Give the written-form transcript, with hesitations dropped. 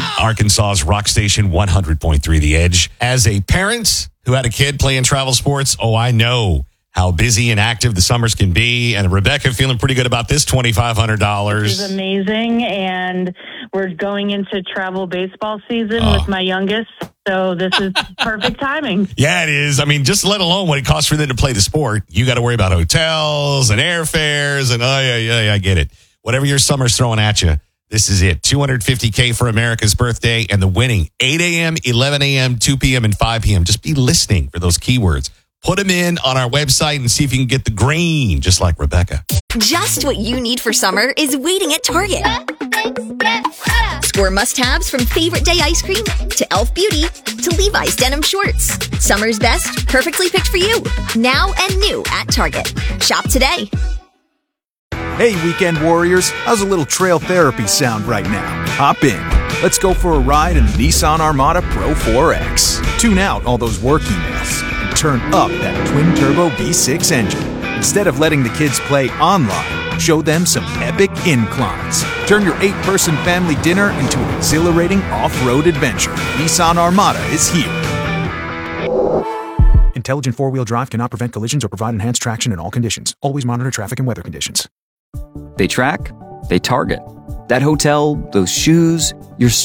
Arkansas's Rock Station 100.3 The Edge. As a parent who had a kid playing travel sports, I know how busy and active the summers can be. And Rebecca feeling pretty good about this $2,500. This is amazing. And we're going into travel baseball season with my youngest. So this is perfect timing. Yeah, it is. I mean, just let alone what it costs for them to play the sport. You got to worry about hotels and airfares. And I get it. Whatever your summer's throwing at you, this is it. $250K for America's birthday and the winning 8 a.m., 11 a.m., 2 p.m., and 5 p.m. Just be listening for those keywords. Put them in on our website and see if you can get the green, just like Rebecca. Just what you need for summer is waiting at Target. Score must-haves from Favorite Day ice cream to Elf Beauty to Levi's denim shorts. Summer's best, perfectly picked for you. Now and new at Target. Shop today. Hey, weekend warriors, how's a little trail therapy sound right now? Hop in. Let's go for a ride in the Nissan Armada Pro 4X. Tune out all those work emails and turn up that twin-turbo V6 engine. Instead of letting the kids play online, show them some epic inclines. Turn your 8-person family dinner into an exhilarating off-road adventure. Nissan Armada is here. Intelligent four-wheel drive cannot prevent collisions or provide enhanced traction in all conditions. Always monitor traffic and weather conditions. They track, they target. That hotel, those shoes, your